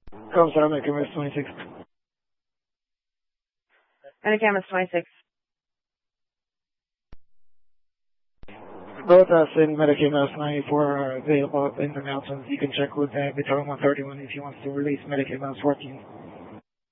Comes out Medicare MS 26. Medicare MS 26. Both us and Medicare MS 94 are available in the announcements. You can check with Victoria 131 if you want to release Medicare MS 14.